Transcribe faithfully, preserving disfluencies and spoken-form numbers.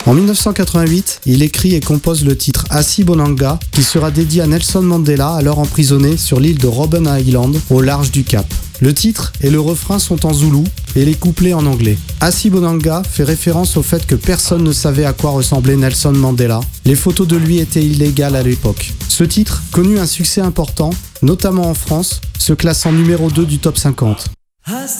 En dix-neuf cent quatre-vingt-huit, il écrit et compose le titre Assi Bonanga, qui sera dédié à Nelson Mandela, alors emprisonné sur l'île de Robben Island, au large du Cap. Le titre et le refrain sont en zoulou et les couplets en anglais. Assi Bonanga fait référence au fait que personne ne savait à quoi ressemblait Nelson Mandela. Les photos de lui étaient illégales à l'époque. Ce titre connut un succès important, notamment en France, se classant numéro deux du top cinquante.